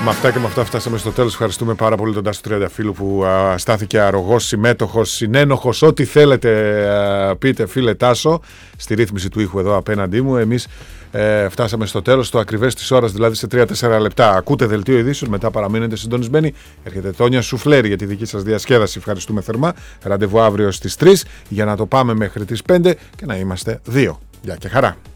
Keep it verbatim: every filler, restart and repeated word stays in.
Με αυτά και με αυτά φτάσαμε στο τέλος. Ευχαριστούμε πάρα πολύ τον Τάσο Τριανταφύλλου που α, στάθηκε αρρωγός, συμμέτοχος, συνένοχος, ό,τι θέλετε α, πείτε φίλε Τάσο, στη ρύθμιση του ήχου εδώ απέναντί μου. Εμείς ε, φτάσαμε στο τέλος, το ακριβές της ώρας, δηλαδή σε τρία τέσσερα λεπτά. Ακούτε δελτίο ειδήσεων, μετά παραμείνετε συντονισμένοι. Έρχεται Τόνια Σουφλέρη για τη δική σας διασκέδαση. Ευχαριστούμε θερμά. Ραντεβού αύριο στις τρεις για να το πάμε μέχρι τις πέντε και να είμαστε δύο. Γεια και χαρά.